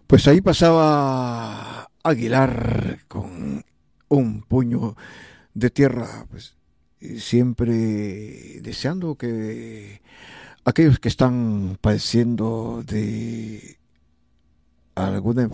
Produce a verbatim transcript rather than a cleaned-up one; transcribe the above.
Pues ahí pasaba Aguilar con un puño de tierra, pues y siempre deseando que aquellos que están padeciendo de alguna